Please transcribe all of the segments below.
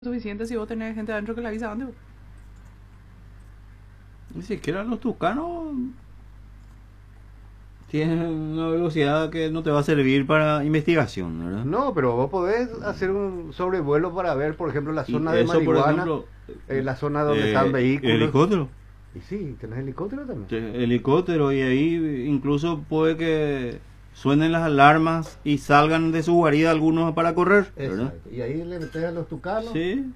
suficiente si vos tenés gente adentro que la avisa antes. Ni siquiera los tucanos tienen una velocidad que no te va a servir para investigación, ¿verdad? No, pero vos podés hacer un sobrevuelo para ver, por ejemplo, la Y zona de eso, por marihuana, ejemplo, la zona donde están vehículos. helicóptero. Y sí, tenés helicóptero también. Helicóptero, y ahí incluso puede que suenen las alarmas y salgan de su guarida algunos para correr, ¿verdad? Exacto. Y ahí le metes a los tucanos. Sí.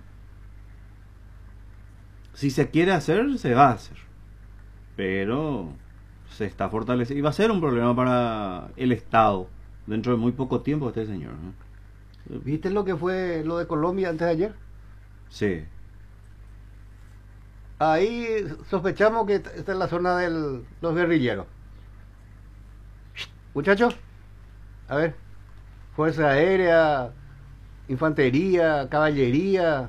Si se quiere hacer, se va a hacer. Pero se está fortaleciendo. Y va a ser un problema para el Estado dentro de muy poco tiempo este señor, ¿no? ¿Viste lo que fue lo de Colombia antes de ayer? Sí. Ahí sospechamos que está en la zona de los guerrilleros. Muchachos, a ver, Fuerza Aérea, Infantería, Caballería.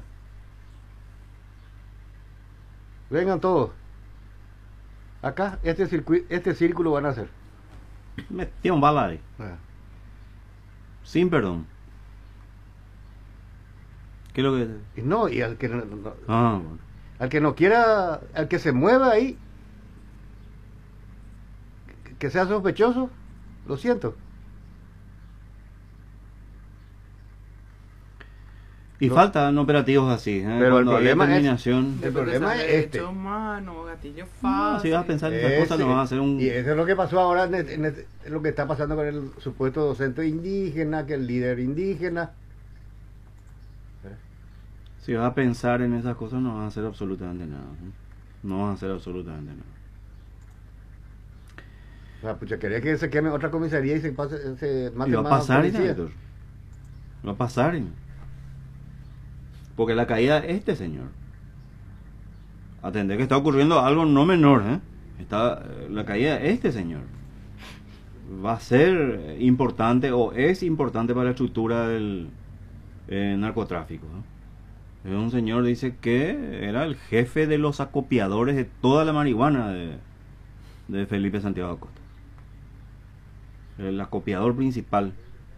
Vengan todos. Acá, este círculo van a hacer. Metía un bala ahí. Sin perdón. ¿Qué es lo que...? Y no, y al que Bueno. al que no quiera, al que se mueva ahí, que sea sospechoso, lo siento. Y No. faltan operativos así, ¿eh? Pero el Cuando hay problema es- determinación. El problema es este. Derechos humanos, gatillo No, fácil. si vas a pensar en esas cosas, no vas a hacer un... Y eso es lo que pasó ahora en lo que está pasando con el supuesto docente indígena, que el líder indígena. Si vas a pensar en esas cosas, no vas a hacer absolutamente nada, ¿no? No vas a hacer absolutamente nada. O sea, pucha, quería que se queme otra comisaría y se mate Y va a más pasar, policías. Héctor. Va a pasar. Porque la caída de este señor. Atender que está ocurriendo algo no menor, ¿eh? La caída de este señor va a ser importante, o es importante para la estructura del narcotráfico, ¿no? Es un señor, dice que era el jefe de los acopiadores de toda la marihuana de Felipe Santiago Acosta. El acopiador principal.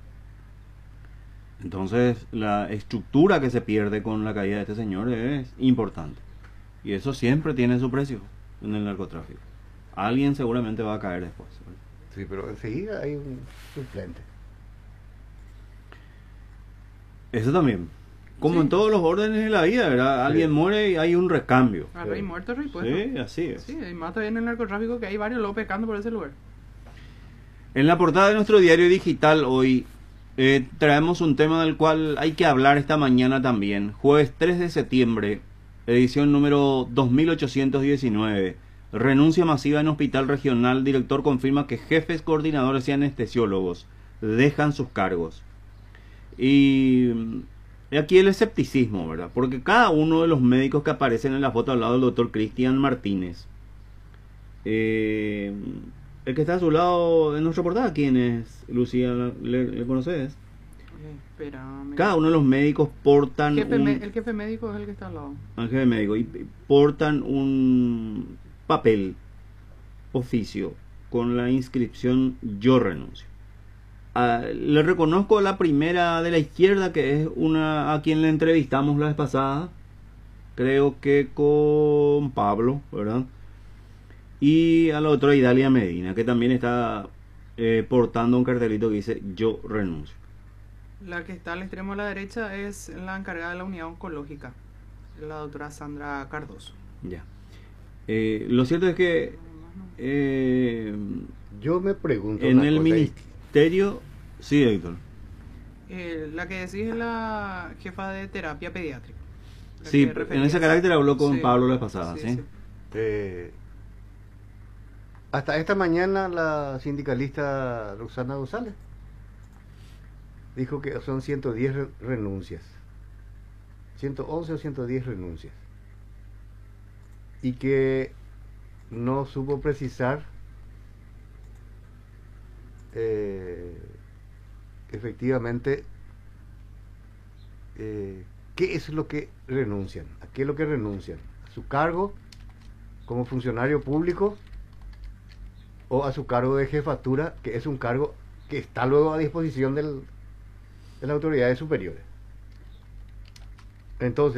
Entonces, la estructura que se pierde con la caída de este señor es importante. Y eso siempre tiene su precio en el narcotráfico. Alguien seguramente va a caer después, ¿verdad? Sí, pero enseguida hay un suplente. Eso también. Como Sí. en todos los órdenes de la vida, ¿verdad? Alguien muere y hay un recambio. A rey muerto, rey puesto. Sí, así es. Sí, y más todavía en el narcotráfico que hay varios locos pecando por ese lugar. En la portada de nuestro diario digital hoy traemos un tema del cual hay que hablar esta mañana también. Jueves 3 de septiembre, edición número 2819. Renuncia masiva en hospital regional. Director confirma que jefes, coordinadores y anestesiólogos dejan sus cargos. Y aquí el escepticismo, ¿verdad? Porque cada uno de los médicos que aparecen en la foto al lado del doctor Cristian Martínez, el que está a su lado en nuestra portada, ¿quién es? Lucía, ¿le conoces? Espérame. Cada uno de los médicos portan El jefe médico es el que está al lado. al jefe médico, y portan un papel, oficio, con la inscripción "Yo renuncio". Le reconozco a la primera de la izquierda, que es una a quien le entrevistamos la vez pasada, creo que con Pablo, ¿verdad? Y a la otra, Idalia Medina, que también está portando un cartelito que dice "Yo renuncio". La que está al extremo de la derecha es la encargada de la unidad oncológica, la doctora Sandra Cardoso. Ya. Lo cierto es que Yo me pregunto en una el cosa ahí. ministerio, sí, Héctor. La que decís es la jefa de terapia pediátrica. La Sí, que en referías. ese carácter habló con Sí. Pablo la vez pasada, Sí, ¿sí? sí. Hasta esta mañana la sindicalista Roxana González dijo que son 110 renuncias. 111 o 110 renuncias. Y que no supo precisar efectivamente qué es lo que renuncian, a qué es lo que renuncian, a su cargo como funcionario público o a su cargo de jefatura, que es un cargo que está luego a disposición de las autoridades superiores. Entonces,